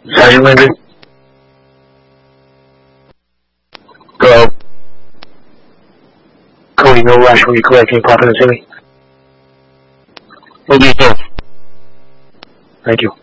Sergeant Landry? Go. Cody, no rush when you collect any profit in the city. Will do so. Thank you.